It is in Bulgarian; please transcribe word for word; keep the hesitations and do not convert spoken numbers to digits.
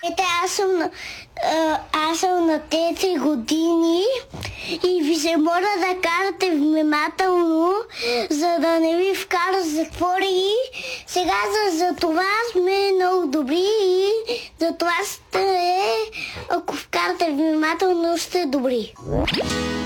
Ете, аз съм, на- а, аз съм на четири години и ви се моля да карате внимателно, за да не ви вкара в затвори. Сега за, за това сме много добри и за това сте, ако вкарате внимателно, сте добри.